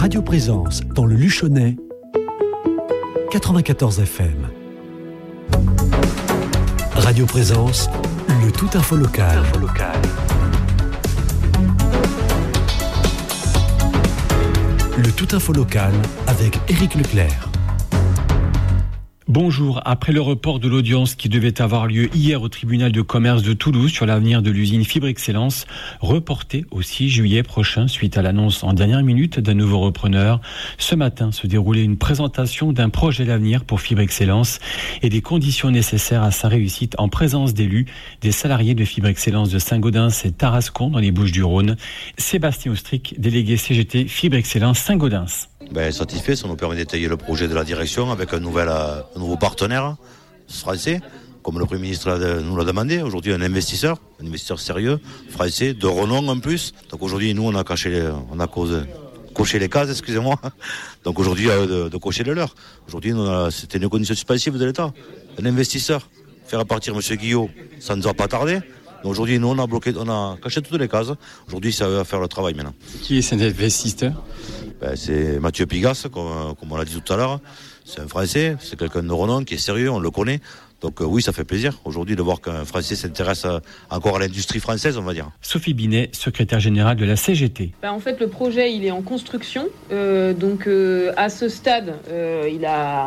Radio Présence dans le Luchonnais, 94 FM. Radio Présence, le tout info local. Le tout info local avec Éric Leclerc. Bonjour. Après le report de l'audience qui devait avoir lieu hier au tribunal de commerce de Toulouse sur l'avenir de l'usine Fibre Excellence, reportée au 6 juillet prochain suite à l'annonce en dernière minute d'un nouveau repreneur, ce matin se déroulait une présentation d'un projet d'avenir pour Fibre Excellence et des conditions nécessaires à sa réussite en présence d'élus, des salariés de Fibre Excellence de Saint-Gaudens et Tarascon dans les Bouches-du-Rhône. Sébastien Austric, délégué CGT Fibre Excellence Saint-Gaudens. Satisfait, ça nous permet d'étayer le projet de la direction avec un nouveau partenaire français, comme le Premier ministre nous l'a demandé. Aujourd'hui, un investisseur sérieux, français, de renom en plus. Donc aujourd'hui, nous, on a coché les cases, excusez-moi. Donc aujourd'hui, de cocher les leurs. Aujourd'hui, c'était une condition suspensive de l'État. Un investisseur, faire partir M. Guillot, ça ne nous a pas tardé. Donc aujourd'hui, nous, on a caché toutes les cases. Aujourd'hui, ça va faire le travail maintenant. Qui est cet investisseur ? C'est Mathieu Pigas, comme on l'a dit tout à l'heure. C'est un Français, c'est quelqu'un de renom qui est sérieux, on le connaît. Donc oui, ça fait plaisir aujourd'hui de voir qu'un Français s'intéresse encore à l'industrie française, on va dire. Sophie Binet, secrétaire générale de la CGT. En fait, le projet, il est en construction. À ce stade, il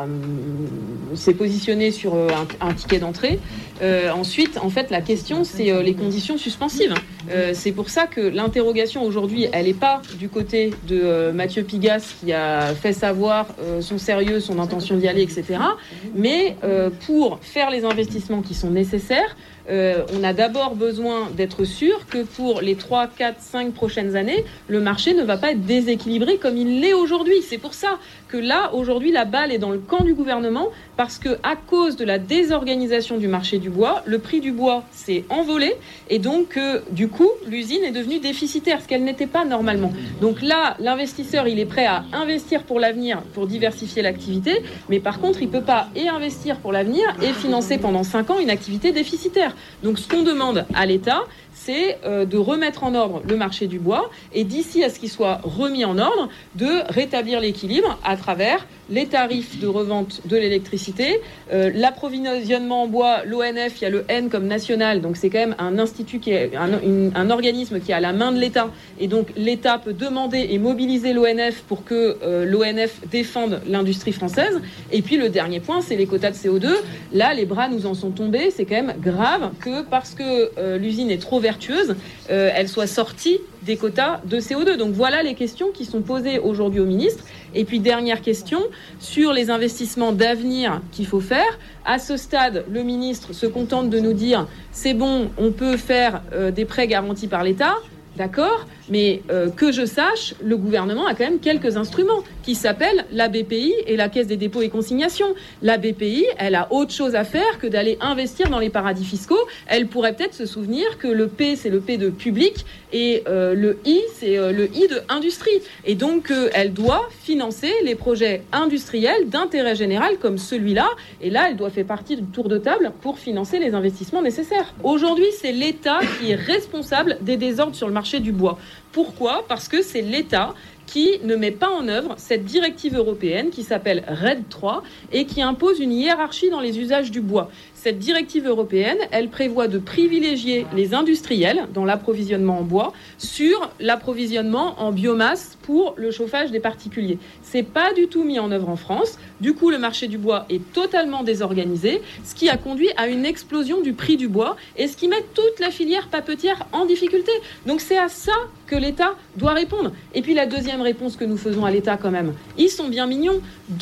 s'est positionné sur un ticket d'entrée. Ensuite, en fait, la question, c'est les conditions suspensives. C'est pour ça que l'interrogation aujourd'hui, elle n'est pas du côté de Mathieu Pigas qui a fait savoir son sérieux, son intention d'y aller, etc. Mais pour faire les investissements qui sont nécessaires, on a d'abord besoin d'être sûr que pour les 3, 4, 5 prochaines années, le marché ne va pas être déséquilibré comme il l'est aujourd'hui. C'est pour ça que là, aujourd'hui, la balle est dans le camp du gouvernement parce que à cause de la désorganisation du marché du bois, le prix du bois s'est envolé et donc, du coup, l'usine est devenue déficitaire, ce qu'elle n'était pas normalement. Donc là, l'investisseur, il est prêt à investir pour l'avenir, pour diversifier l'activité, mais par contre, il ne peut pas et investir pour l'avenir et financer pendant 5 ans une activité déficitaire. Donc ce qu'on demande à l'État, c'est de remettre en ordre le marché du bois et d'ici à ce qu'il soit remis en ordre, de rétablir l'équilibre à travers les tarifs de revente de l'électricité, l'approvisionnement en bois, l'ONF, il y a le N comme national, donc c'est quand même un institut qui est un organisme qui est à la main de l'État et donc l'État peut demander et mobiliser l'ONF pour que l'ONF défende l'industrie française. Et puis le dernier point, c'est les quotas de CO2. Là, les bras nous en sont tombés, c'est quand même grave que parce que l'usine est trop vertueuse, elle soit sortie des quotas de CO2. Donc voilà les questions qui sont posées aujourd'hui au ministre. Et puis dernière question, sur les investissements d'avenir qu'il faut faire. À ce stade, le ministre se contente de nous dire c'est bon, on peut faire des prêts garantis par l'État. D'accord, mais que je sache, le gouvernement a quand même quelques instruments qui s'appellent la BPI et la Caisse des dépôts et consignations. La BPI, elle a autre chose à faire que d'aller investir dans les paradis fiscaux. Elle pourrait peut-être se souvenir que le P, c'est le P de public et le I, c'est le I de industrie. Et donc, elle doit financer les projets industriels d'intérêt général comme celui-là. Et là, elle doit faire partie du tour de table pour financer les investissements nécessaires. Aujourd'hui, c'est l'État qui est responsable des désordres sur le marché du bois. Pourquoi ? Parce que c'est l'État qui ne met pas en œuvre cette directive européenne qui s'appelle RED III et qui impose une hiérarchie dans les usages du bois. Cette directive européenne, elle prévoit de privilégier les industriels dans l'approvisionnement en bois sur l'approvisionnement en biomasse pour le chauffage des particuliers. C'est pas du tout mis en œuvre en France. Du coup, le marché du bois est totalement désorganisé, ce qui a conduit à une explosion du prix du bois et ce qui met toute la filière papetière en difficulté. Donc c'est à ça que l'État doit répondre. Et puis la deuxième réponse que nous faisons à l'État quand même, ils sont bien mignons.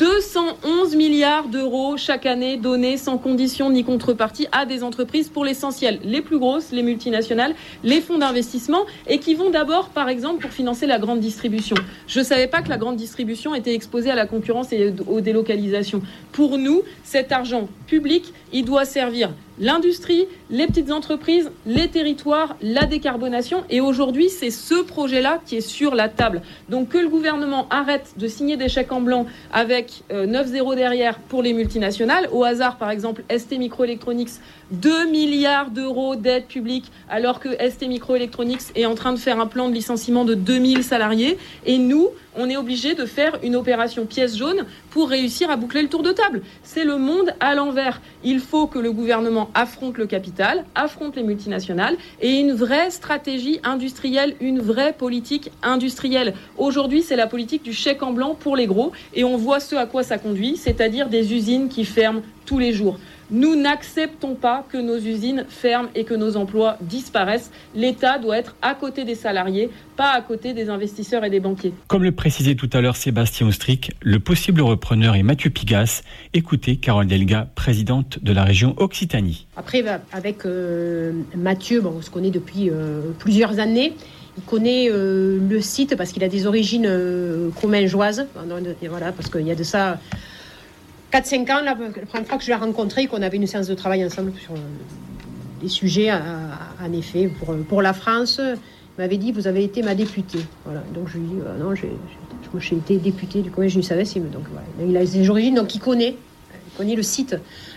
211 milliards d'euros chaque année donnés sans condition ni contrepartie à des entreprises pour l'essentiel, les plus grosses, les multinationales, les fonds d'investissement et qui vont d'abord, par exemple, pour financer la grande distribution. Je ne savais pas que la grande distribution était exposée à la concurrence et aux délocalisations. Pour nous, cet argent public, il doit servir l'industrie, les petites entreprises, les territoires, la décarbonation. Et aujourd'hui, c'est ce projet-là qui est sur la table. Donc que le gouvernement arrête de signer des chèques en blanc avec 9-0 derrière pour les multinationales. Au hasard, par exemple, ST Microelectronics, 2 milliards d'euros d'aide publique, alors que ST Microelectronics est en train de faire un plan de licenciement de 2000 salariés. Et nous, on est obligé de faire une opération pièce jaune pour réussir à boucler le tour de table. C'est le monde à l'envers. Il faut que le gouvernement affronte le capital, affronte les multinationales et une vraie stratégie industrielle, une vraie politique industrielle. Aujourd'hui, c'est la politique du chèque en blanc pour les gros et on voit ce à quoi ça conduit, c'est-à-dire des usines qui ferment tous les jours. Nous n'acceptons pas que nos usines ferment et que nos emplois disparaissent. L'État doit être à côté des salariés, pas à côté des investisseurs et des banquiers. Comme le précisait tout à l'heure Sébastien Austric, le possible repreneur est Mathieu Pigasse. Écoutez Carole Delga, présidente de la région Occitanie. Après, avec Mathieu, on se connaît depuis plusieurs années. Il connaît le site parce qu'il a des origines commingeoises. Voilà, parce qu'il y a de ça 4-5 ans, la première fois que je l'ai rencontré, qu'on avait une séance de travail ensemble sur des sujets, en effet, pour la France. Il m'avait dit, vous avez été ma députée. Voilà. Donc je lui ai dit, non, j'ai été députée du collège du Savès. Donc voilà. Il a ses origines, donc il connaît le site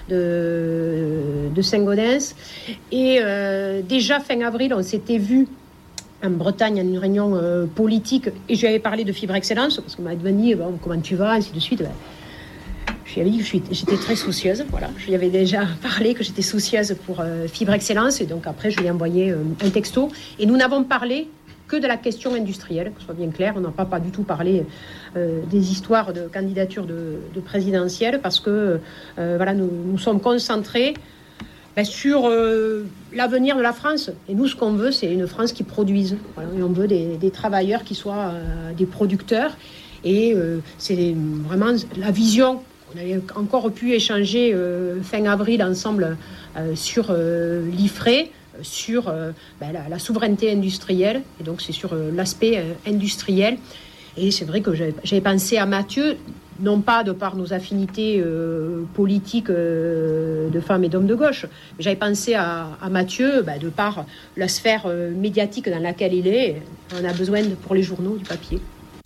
de Saint-Gaudens. Et déjà fin avril, on s'était vu en Bretagne, en une réunion politique, et je lui avais parlé de Fibre Excellence, parce qu'on m'a dit, comment tu vas, ainsi de suite. Je lui avais dit que j'étais très soucieuse, voilà. Je lui avais déjà parlé que j'étais soucieuse pour Fibre Excellence, et donc après je lui ai envoyé un texto, et nous n'avons parlé que de la question industrielle, que ce soit bien clair. On n'a pas du tout parlé des histoires de candidature de présidentielle, parce que voilà, nous sommes concentrés sur l'avenir de la France. Et nous, ce qu'on veut, c'est une France qui produise. Voilà. Et on veut des travailleurs qui soient des producteurs. Et c'est vraiment la vision. On avait encore pu échanger fin avril ensemble sur l'IFRE, sur la souveraineté industrielle. Et donc, c'est sur l'aspect industriel. Et c'est vrai que j'avais pensé à Mathieu, non pas de par nos affinités politiques de femmes et d'hommes de gauche, mais j'avais pensé à Mathieu de par la sphère médiatique dans laquelle il est. On a besoin pour les journaux du papier.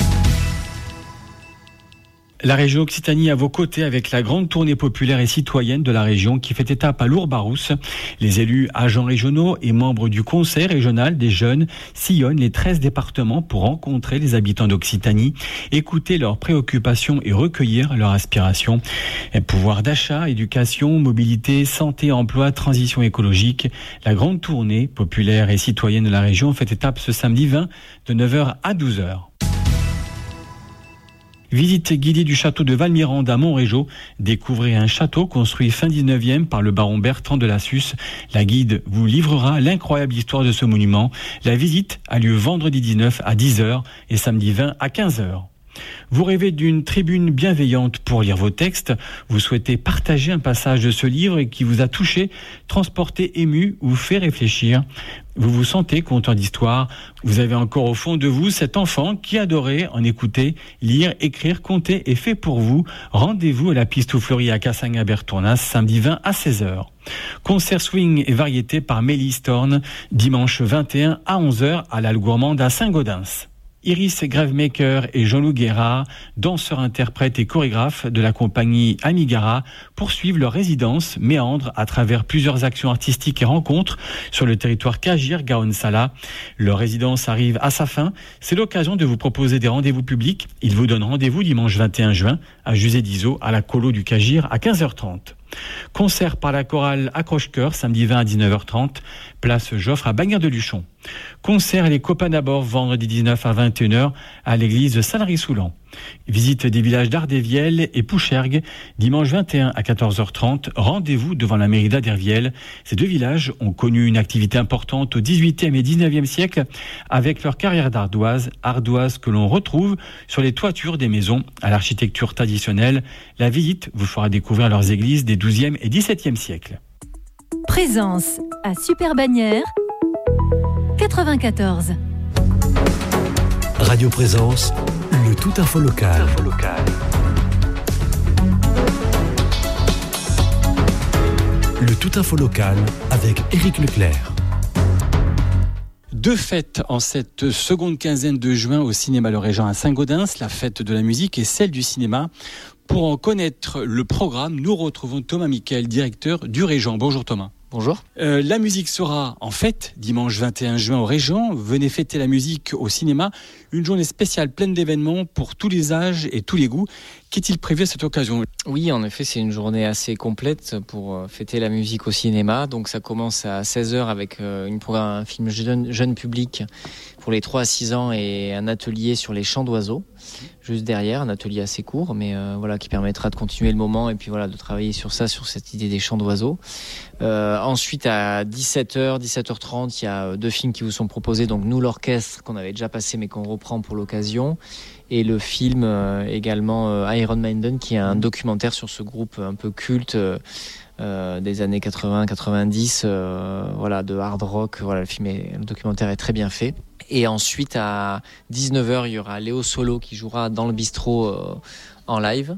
La région Occitanie à vos côtés avec la grande tournée populaire et citoyenne de la région qui fait étape à Lourdes-Barousse. Les élus, agents régionaux et membres du Conseil régional des jeunes sillonnent les 13 départements pour rencontrer les habitants d'Occitanie, écouter leurs préoccupations et recueillir leurs aspirations. Pouvoir d'achat, éducation, mobilité, santé, emploi, transition écologique. La grande tournée populaire et citoyenne de la région fait étape ce samedi 20 de 9h à 12h. Visite guidée du château de Valmirande à Montrégeau. Découvrez un château construit fin 19e par le baron Bertrand de Lassus. La guide vous livrera l'incroyable histoire de ce monument. La visite a lieu vendredi 19 à 10h et samedi 20 à 15h. Vous rêvez d'une tribune bienveillante pour lire vos textes. Vous souhaitez partager un passage de ce livre qui vous a touché, transporté, ému ou fait réfléchir. Vous vous sentez conteur d'histoire. Vous avez encore au fond de vous cet enfant qui adorait en écouter, lire, écrire, compter et fait pour vous. Rendez-vous à la Piste aux Fleuries à Cassagne-Bertournas, samedi 20 à 16h. Concert swing et variété par Mélis Thorne, dimanche 21 à 11h à l'Halle Gourmande à Saint-Gaudens. Iris Gravemaker et Jean-Loup Guérard, danseurs, interprètes et chorégraphes de la compagnie Amigara, poursuivent leur résidence méandre à travers plusieurs actions artistiques et rencontres sur le territoire Kagir-Gaon-Sala. Leur résidence arrive à sa fin. C'est l'occasion de vous proposer des rendez-vous publics. Ils vous donnent rendez-vous dimanche 21 juin à Jusé d'Iso à la Colo du Kagir à 15h30. Concert par la chorale Accroche-Cœur samedi 20 à 19h30, place Joffre à Bagnères-de-Luchon. Concert et les copains d'abord vendredi 19 à 21h à l'église de Salary-Soulan. Visite des villages d'Ardéviel et Pouchergue dimanche 21 à 14h30. Rendez-vous devant la mairie d'Ardéviel. Ces deux villages ont connu une activité importante au 18e et 19e siècle avec leur carrière d'ardoise que l'on retrouve sur les toitures des maisons à l'architecture traditionnelle. La visite vous fera découvrir leurs églises des 12e et 17e siècles. Présence à Super-Bagnères 94. Radio Présence, le tout info local. Le tout info local avec Éric Leclerc. Deux fêtes en cette seconde quinzaine de juin au cinéma Le Régent à Saint-Gaudens, la fête de la musique et celle du cinéma. Pour en connaître le programme, nous retrouvons Thomas Miquel, directeur du Régent. Bonjour Thomas. Bonjour. La musique sera en fête dimanche 21 juin au Régent. Venez fêter la musique au cinéma. Une journée spéciale pleine d'événements pour tous les âges et tous les goûts. Qu'est-il prévu à cette occasion ? Oui, en effet, c'est une journée assez complète pour fêter la musique au cinéma. Donc ça commence à 16h avec un film jeune public pour les 3 à 6 ans et un atelier sur les chants d'oiseaux. Juste derrière, un atelier assez court, mais qui permettra de continuer le moment et puis de travailler sur cette idée des chants d'oiseaux. Ensuite, à 17h, 17h30, il y a 2 films qui vous sont proposés. Donc Nous, l'orchestre, qu'on avait déjà passé mais qu'on reprend pour l'occasion. Et le film également Iron Maiden, qui est un documentaire sur ce groupe un peu culte des années 80-90, de hard rock. Le documentaire est très bien fait. Et ensuite, à 19h, il y aura Léo Solo qui jouera dans le bistrot en live.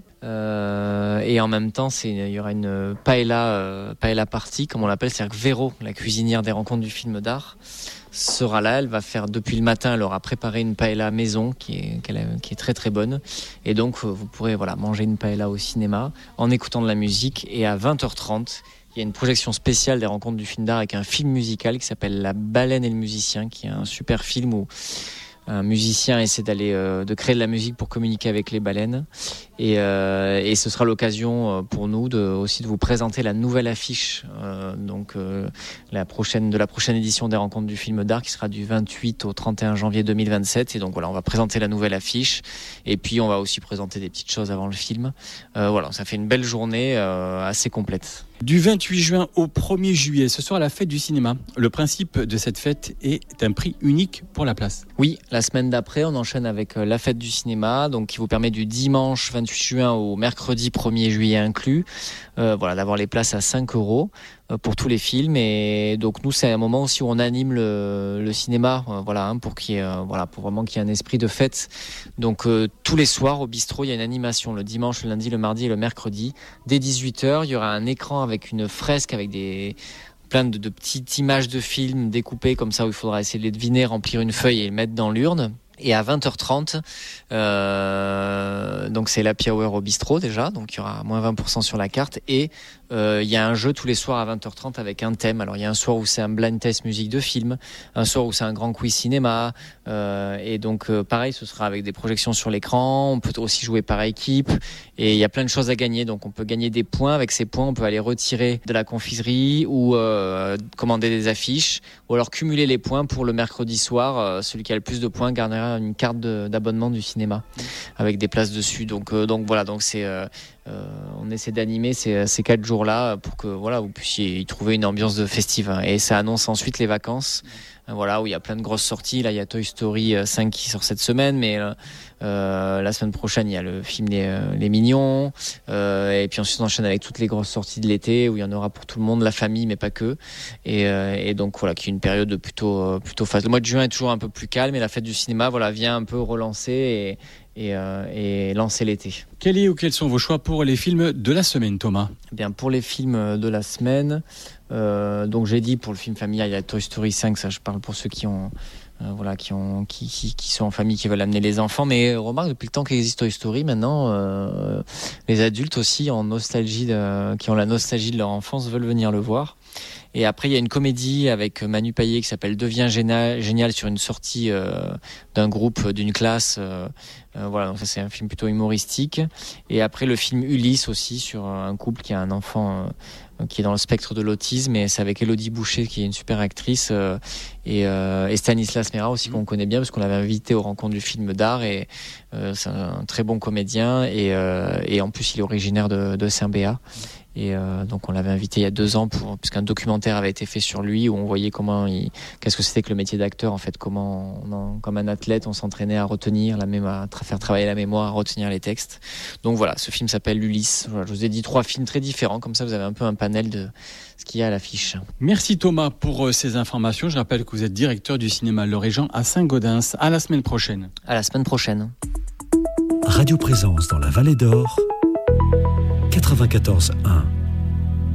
Et en même temps, il y aura une paella party, comme on l'appelle. C'est-à-dire que Véro, la cuisinière des rencontres du film d'art, sera là. Elle va faire depuis le matin. Elle aura préparé une paella maison qui est très très bonne. Et donc, vous pourrez manger une paella au cinéma en écoutant de la musique. Et à 20h30, il y a une projection spéciale des rencontres du film d'art avec un film musical qui s'appelle La baleine et le musicien, qui est un super film où un musicien essaie de créer de la musique pour communiquer avec les baleines. Et ce sera l'occasion pour nous aussi de vous présenter la nouvelle affiche de la prochaine édition des rencontres du film d'art, qui sera du 28 au 31 janvier 2027. Et donc on va présenter la nouvelle affiche et puis on va aussi présenter des petites choses avant le film. Ça fait une belle journée assez complète. Du 28 juin au 1er juillet, ce sera la fête du cinéma. Le principe de cette fête est un prix unique pour la place. Oui, la semaine d'après, on enchaîne avec la fête du cinéma, donc qui vous permet du dimanche 28 juin au mercredi 1er juillet inclus, d'avoir les places à 5 € pour tous les films. Et donc nous, c'est un moment aussi où on anime le cinéma, pour qu'il y ait, pour vraiment qu'il y ait un esprit de fête. Donc tous les soirs au bistrot, il y a une animation le dimanche, le lundi, le mardi et le mercredi. Dès 18h, il y aura un écran avec une fresque avec plein de petites images de films découpées comme ça, où il faudra essayer de les deviner, remplir une feuille et les mettre dans l'urne. Et à 20h30, donc c'est l'happy hour au bistrot déjà, donc il y aura moins 20% sur la carte. Et il y a un jeu tous les soirs à 20h30 avec un thème. Alors il y a un soir où c'est un blind test musique de film, un soir où c'est un grand quiz cinéma. Et donc pareil, ce sera avec des projections sur l'écran. On peut aussi jouer par équipe. Et il y a plein de choses à gagner. Donc on peut gagner des points. Avec ces points, on peut aller retirer de la confiserie ou commander des affiches. Ou alors cumuler les points pour le mercredi soir. Celui qui a le plus de points gagnera une carte d'abonnement du cinéma avec des places dessus. Donc c'est on essaie d'animer ces 4 jours-là pour que vous puissiez y trouver une ambiance de festive. Et ça annonce ensuite les vacances, où il y a plein de grosses sorties. Là, il y a Toy Story 5 qui sort cette semaine, mais la semaine prochaine, il y a le film Les Mignons. Et puis ensuite, on enchaîne avec toutes les grosses sorties de l'été, où il y en aura pour tout le monde, la famille, mais pas que. Et donc, qui est une période plutôt phase. Le mois de juin est toujours un peu plus calme, et la fête du cinéma, vient un peu relancer et lancer l'été. Quels sont vos choix pour les films de la semaine, Thomas ? Bien, pour les films de la semaine, donc j'ai dit pour le film familial, il y a Toy Story 5, ça je parle pour ceux qui sont en famille, qui veulent amener les enfants. Mais remarque, depuis le temps qu'existe Toy Story, maintenant, les adultes aussi qui ont la nostalgie de leur enfance veulent venir le voir. Et après, il y a une comédie avec Manu Payet qui s'appelle Deviens génial, sur une sortie d'un groupe, d'une classe. Donc ça, c'est un film plutôt humoristique. Et après, le film Ulysse aussi, sur un couple qui a un enfant qui est dans le spectre de l'autisme. Et c'est avec Élodie Boucher, qui est une super actrice, et Stanislas Mera aussi, qu'on connaît bien parce qu'on l'avait invité aux rencontres du film d'art. Et c'est un très bon comédien. Et en plus, il est originaire de Saint-Béat. Et donc on l'avait invité il y a 2 ans puisqu'un documentaire avait été fait sur lui, où on voyait qu'est-ce que c'était que le métier d'acteur, en fait, comment comme un athlète on s'entraînait à retenir à faire travailler la mémoire, à retenir les textes. Donc ce film s'appelle Ulysse. Je vous ai dit 3 films très différents, comme ça vous avez un peu un panel de ce qu'il y a à l'affiche. Merci Thomas pour ces informations. Je rappelle que vous êtes directeur du cinéma Le Régent à Saint-Gaudens. À la semaine prochaine. À la semaine prochaine. Radio Présence dans la Vallée d'Or 94.1.